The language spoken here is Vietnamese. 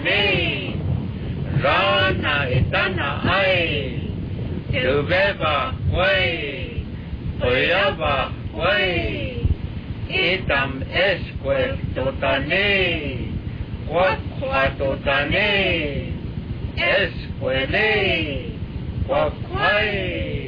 ni rana itana ai từ về và quay ở và quay itam esque totani qua totani esque ni qua quay